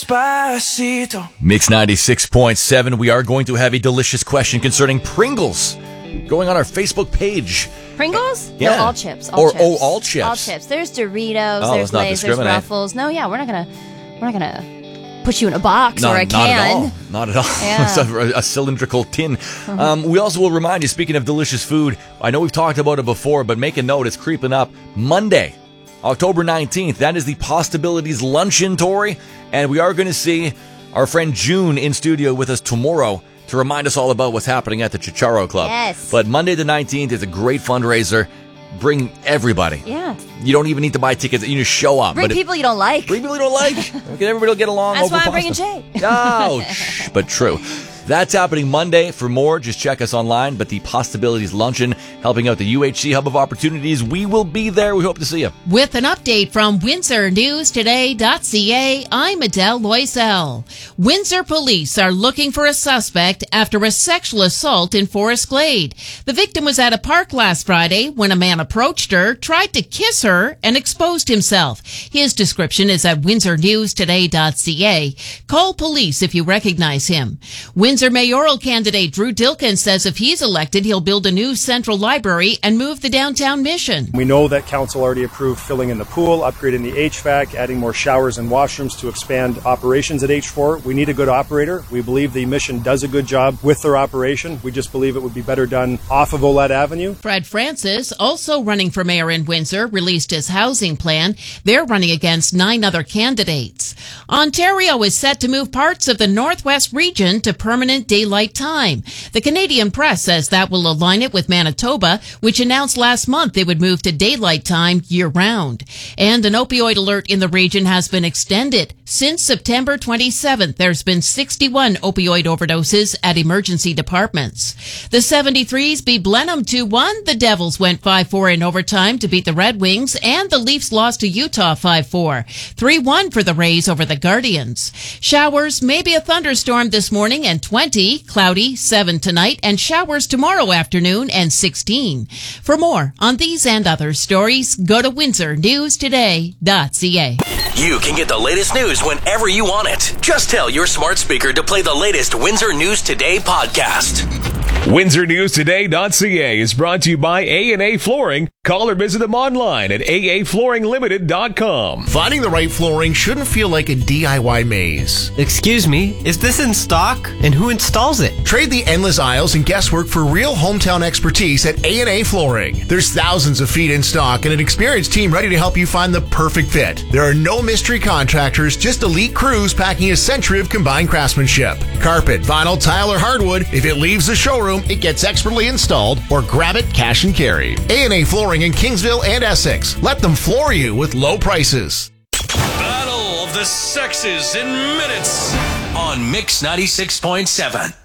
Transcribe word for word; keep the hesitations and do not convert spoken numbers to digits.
Despacito. Mix ninety-six point seven, we are going to have a delicious question concerning Pringles going on our Facebook page. Pringles? Yeah. No, all chips. All or chips. oh, all chips. All chips. There's Doritos, Oh, there's let's not Lay's, there's discriminate. Ruffles. No, yeah, we're not gonna we're not gonna put you in a box No, or a not can. at all. Not at all. Yeah. It's a, a cylindrical tin. Um, we also will remind you, speaking of delicious food, I know we've talked about it before, but make a note, it's creeping up. Monday, October nineteenth, that is the Possibilities Luncheon, Tori, and we are going to see our friend June in studio with us tomorrow to remind us all about what's happening at the Chicharo Club. Yes. But Monday the nineteenth is a great fundraiser. Bring everybody. Yeah. You don't even need to buy tickets. You just show up. Bring but people you don't like. Bring people you don't like. Okay, everybody will get along. That's over why I'm pasta. bringing Jay. Ouch. But true. That's happening Monday. For more, just check us online. But the Possibilities Luncheon, helping out the U H C Hub of Opportunities. We will be there. We hope to see you. With an update from Windsor News Today dot C A, I'm Adele Loisel. Windsor police are looking for a suspect after a sexual assault in Forest Glade. The victim was at a park last Friday when a man approached her, tried to kiss her, and exposed himself. His description is at Windsor News Today dot C A. Call police if you recognize him. Windsor mayoral candidate Drew Dilkin says if he's elected, he'll build a new central library and move the downtown Mission. We know that council already approved filling in the pool, upgrading the H V A C, adding more showers and washrooms to expand operations at H four. We need a good operator. We believe the Mission does a good job with their operation. We just believe it would be better done off of Olette Avenue. Fred Francis, also running for mayor in Windsor, released his housing plan. They're running against nine other candidates. Ontario is set to move parts of the Northwest region to permanent daylight time. The Canadian Press says that will align it with Manitoba, which announced last month they would move to daylight time year-round. And an opioid alert in the region has been extended. Since September twenty-seventh, there's been sixty-one opioid overdoses at emergency departments. The seventy-threes beat Blenheim two one. The Devils went five four in overtime to beat the Red Wings, and the Leafs lost to Utah five four. three one for the Rays over the Guardians. Showers, maybe a thunderstorm this morning, and twenty, cloudy, seven tonight, and showers tomorrow afternoon, and sixteen. For more on these and other stories, go to Windsor News Today dot C A. You can get the latest news whenever you want it. Just tell your smart speaker to play the latest Windsor News Today podcast. Windsor News Today dot C A is brought to you by A and A Flooring. Call or visit them online at A A Flooring Limited dot com. Finding the right flooring shouldn't feel like a D I Y maze. Excuse me, is this in stock? And who installs it? Trade the endless aisles and guesswork for real hometown expertise at A and A Flooring. There's thousands of feet in stock and an experienced team ready to help you find the perfect fit. There are no mystery contractors, just elite crews packing a century of combined craftsmanship. Carpet, vinyl, tile, or hardwood, if it leaves the showroom, it gets expertly installed, or grab it cash and carry. A and A Flooring in Kingsville and Essex. Let them floor you with low prices. Battle of the Sexes in minutes on Mix ninety-six point seven.